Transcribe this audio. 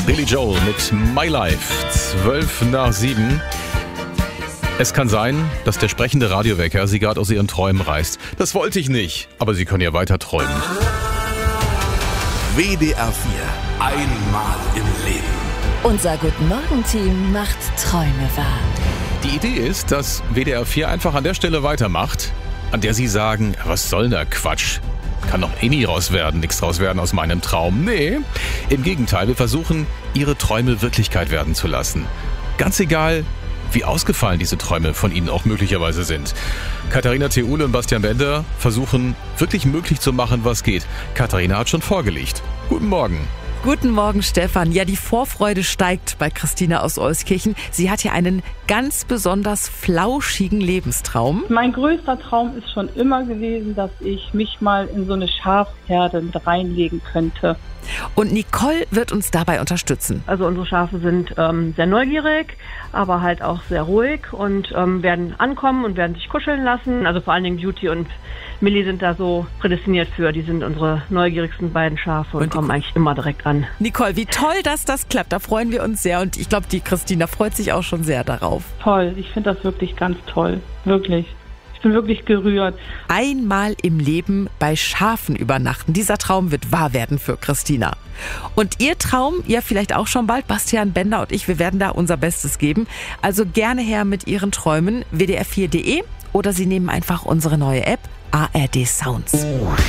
Billy Joel mit My Life, 7:12. Es kann sein, dass der sprechende Radiowecker Sie gerade aus Ihren Träumen reißt. Das wollte ich nicht, aber Sie können ja weiter träumen. WDR 4, einmal im Leben. Unser Guten-Morgen-Team macht Träume wahr. Die Idee ist, dass WDR 4 einfach an der Stelle weitermacht, an der Sie sagen, was soll der Quatsch? Kann doch eh nie nichts draus werden aus meinem Traum. Nee, im Gegenteil, wir versuchen, Ihre Träume Wirklichkeit werden zu lassen. Ganz egal, wie ausgefallen diese Träume von Ihnen auch möglicherweise sind. Katharina Theule und Bastian Bender versuchen, wirklich möglich zu machen, was geht. Katharina hat schon vorgelegt. Guten Morgen. Guten Morgen, Stefan. Ja, die Vorfreude steigt bei Christina aus Euskirchen. Sie hat ja einen ganz besonders flauschigen Lebenstraum. Mein größter Traum ist schon immer gewesen, dass ich mich mal in so eine Schafherde mit reinlegen könnte. Und Nicole wird uns dabei unterstützen. Also unsere Schafe sind sehr neugierig, aber halt auch sehr ruhig und werden ankommen und werden sich kuscheln lassen. Also vor allen Dingen Beauty und Millie sind da so prädestiniert für. Die sind unsere neugierigsten beiden Schafe und kommen eigentlich immer direkt an. Nicole, wie toll, dass das klappt. Da freuen wir uns sehr. Und ich glaube, die Christina freut sich auch schon sehr darauf. Toll, ich finde das wirklich ganz toll. Wirklich. Ich bin wirklich gerührt. Einmal im Leben bei Schafen übernachten. Dieser Traum wird wahr werden für Christina. Und Ihr Traum, ja vielleicht auch schon bald, Bastian Bender und ich, wir werden da unser Bestes geben. Also gerne her mit Ihren Träumen, wdr4.de oder Sie nehmen einfach unsere neue App ARD Sounds.